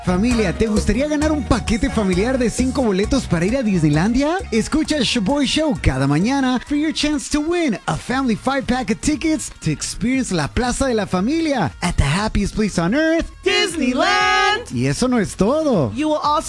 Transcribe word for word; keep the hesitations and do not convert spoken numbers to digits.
Familia, ¿te gustaría ganar un paquete familiar de cinco boletos para ir a Disneylandia? Escucha el Shaboy Show cada mañana for your chance to win a family five pack of tickets to experience la Plaza de la Familia at the happiest place on earth, Disneyland. Y eso no es todo. You will also